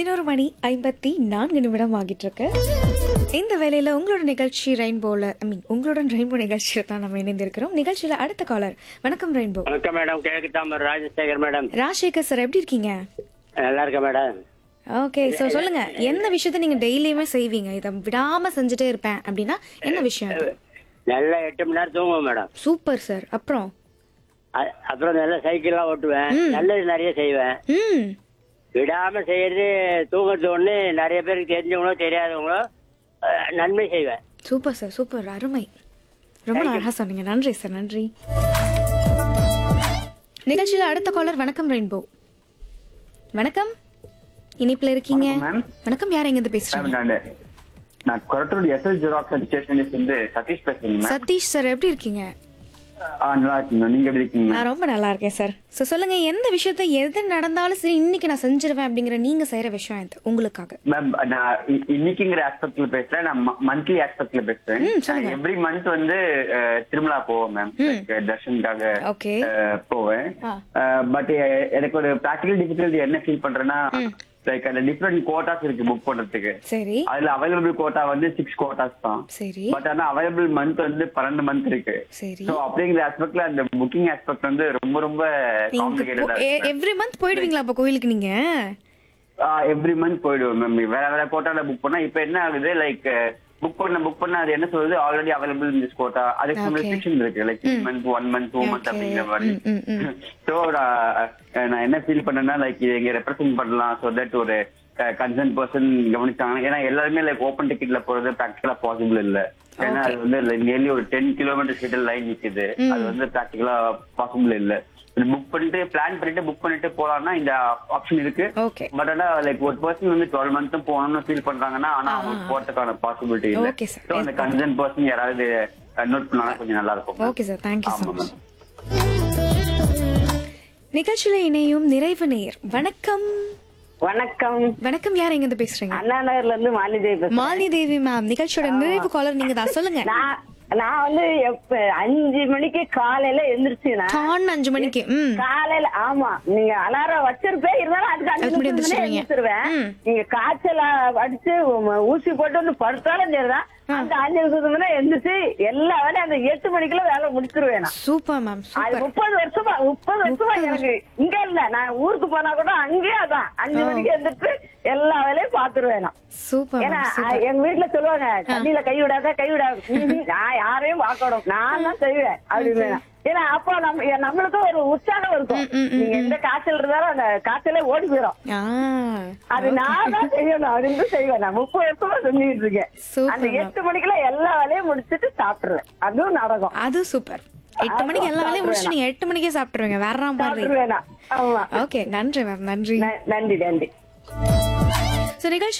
11:54 ஆகிட்டு இருக்கு. இந்த வேளையில உங்களோட நிகழ்ச்சி ரெயின்போல உங்களுடன் ரெயின்போ நிகழ்ச்சியில தான் நம்ம இணைந்திருக்கிறோம். நிகழ்ச்சியில அடுத்த காலர். வணக்கம் ரெயின்போ. வணக்கம் மேடம். கேக்குதா ராஜசேகர் மேடம்? ராஜசேகர் சார் எப்படி இருக்கீங்க? நல்லா இருக்கேன் மேடம். ஓகே, ஸோ சொல்லுங்க, என்ன விஷயத்த நீங்க டெய்லியுமே செய்வீங்க, இதை விடாம செஞ்சுட்டே இருப்பேன் அப்படின்னா என்ன விஷயம் அது? நல்லா 8 மணி நேரம் தூங்குவேன் மேடம். Super sir. அப்புறம் அப்புறம் நல்லா சைக்கிள்லாம் ஓட்டுவேன். நல்லது நிறைய செய்வேன். விடாம செய்யறது தூங்குறது ஒண்ணு. நிறைய பேருக்கு தெரிஞ்சவங்களோ தெரியாதவங்களோ நன்மை செய்வேன். சூப்பர் சார், சூப்பர், அருமை, ரொம்ப அழகா சொன்னீங்க. நன்றி சார், நன்றி. நிகழ்ச்சியில அடுத்த காலர். வணக்கம் ரெயின்போ. வணக்கம், இனிப்புல இருக்கீங்க. வணக்கம், யார் எங்க இருந்து பேசுறீங்க? நான் கொரட்டூர் எஸ்எல் ஜெராக்ஸ் ஸ்டேஷன்ல இருந்து சதீஷ் பேசுறேன். சதீஷ் சார் எப்படி இருக்கீங்க? நல்லா இருக்கீங்க, நீங்க எப்படி இருக்கீங்க? நான் ரொம்ப நல்லா இருக்கேன் சார். ஸோ சொல்லுங்க, எந்த விஷயத்த எது நடந்தாலும் சரி இன்னைக்கு நான் செஞ்சிருவேன் அப்படிங்கிற நீங்க செய்யற விஷயம் எது உங்களுக்காக? மேம், நான் இன்னைக்குங்கிற ஆஸ்பெக்ட்ல பேசுறேன். நான் மந்த்லி ஆஸ்பெக்ட்ல பேசுறேன். எவ்ரி மந்த் வந்து திருமலா போவேன் மேம். தர்ஷனுக்காக போவேன். பட் எனக்கு ஒரு பிராக்டிகல் டிஃபிகல்ட்டி என்ன ஃபீல் பண்றேன்னா, லைக் அந்த டிஃபரெண்ட் கோட்டாஸ் இருக்கு புக் பண்றதுக்கு. சரி. அதுல அவைலபிள் கோட்டா வந்து 6 கோட்டாஸ் தான். சரி. பட் ஆனா அவைலபிள் மந்த் வந்து 12 மந்த் இருக்கு. சரி. சோ அப்படிங்கிற ஆஸ்பெக்ட்ல அந்த புக்கிங் ஆஸ்பெக்ட் வந்து ரொம்ப ரொம்ப காம்ப்ளிகேட்டடா இருக்கு. எவ்ரி மந்த் போயிடுவீங்களா அப்ப கோயிலுக்கு நீங்க? எவ்ரி மந்த் போயிடுவோம் மேம். வேற வேற கோட்டால புக் பண்ணா இப்ப என்ன ஆகுது, லைக் புக் பண்ண அது என்ன சொல்றது, already available in this quota. அதுக்கு some ரெஸ்ட்ரிக்ஷன் இருக்கு, லைக் 3 month 1 month 2 month அப்படிங்கிற மாதிரி. சோ நான் என்ன ஃபீல் பண்ணேன்னா, லைக் இதை இங்க ரெப்ரசென்ட் பண்ணலாம், சோ தட் ஒரு கன்சர்ன் பர்சன் கவனிச்சாங்க. ஏன்னா எல்லாருமே லைக் ஓப்பன் டிக்கெட்ல போறது பிராக்டிகலா பாசிபிள் இல்ல. ஏன்னா அது வந்து நியர்லி ஒரு 10 கிலோமீட்டர் கிட்ட லைன் நிக்குது. அது வந்து பிராக்டிகலா பாசிபிள் இல்ல. புக் பண்ணிட்டு பிளான் பண்ணிட்டு புக் பண்ணிட்டு போலாம்னா இந்த ஆப்ஷன் இருக்கு. பட் ஆனா லைக் ஒரு பர்சன் வந்து 12 மந்த்தும் போகணும்னு ஃபீல் பண்றாங்கன்னா, ஆனா அவங்களுக்கு போறதுக்கான பாசிபிலிட்டி இல்ல. சோ அந்த கன்சர்ன் பர்சன் யாராவது நோட் பண்ணா கொஞ்சம் நல்லா இருக்கும். Okay sir, thank you so much. நிகழ்ச்சியில இணையும் நிறைவு நேயர். வணக்கம். வணக்கம். வணக்கம், யார் எங்க இருந்து பேசுறீங்க? அண்ணா நகர்ல இருந்து மாலிதேவி. மாலிதேவி மேம், நிகழ்ச்சியோட நிறைவு காலர் நீங்க தான். சொல்லுங்க. நான் வந்து 5 மணிக்கு காலையில எந்திரிச்சுனா 5 மணிக்கு காலையில. ஆமா, நீங்க அலாரம் வச்சிருப்பேன், இருந்தாலும் அதுக்கு 5 நிமிஷம் எழுந்திருவேன். நீங்க காய்ச்சல் அடிச்சு ஊசி போட்டு வந்து படுத்தாலும் சரிதான், அந்த 5 நிமிஷத்துக்கு எந்திரிச்சு எல்லா வேலையும் அந்த 8 மணிக்குள்ள வேலை முடிச்சிருவேன். Super ma'am. அது 30 வருஷமா எனக்கு இங்க இல்ல, நான் ஊருக்கு போனா கூட அங்கேயே அதான் 5 மணிக்கு எந்திரிச்சு எல்லா வேலையும் பாத்துருவேன். சூப்பர். ஏன்னா எங்க வீட்டுல சொல்லுவாங்க, தண்ணியில கை விடாத. நான் யாரையும் பார்க்கணும், நான் தான் செய்வேன் அப்படின்னு. ஏன்னா அப்ப நம்மளுக்கும் ஒரு உற்சாகம் இருக்கும். நீங்க எந்த காய்ச்சல் இருந்தாலும் அந்த காய்ச்சலே ஓடி போயிடும். அது நான் தான் செய்யணும் அப்படின்னு செய்வேன். நான் 30 வருஷமா செஞ்சுட்டு இருக்கேன். அந்த 8 மணிக்குள்ள எல்லா வேலையும் முடிச்சுட்டு சாப்பிட்டுருவேன். அதுவும் நடக்கும். அது சூப்பர். 8 மணிக்கு எல்லா வேலையும் முடிச்சு நீங்க 8 மணிக்கே சாப்பிட்டுருவீங்க. வேற மாதிரி. ஓகே, நன்றி மேம். நன்றி. நன்றி. நிகழ்ச்சி